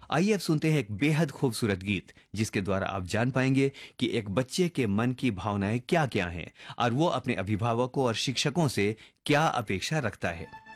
आइए अब सुनते हैं एक बेहद खूबसूरत गीत जिसके द्वारा आप जान पाएंगे कि एक बच्चे के मन की भावनाएं क्या क्या हैं और वो अपने अभिभावकों और शिक्षकों से क्या अपेक्षा रखता है।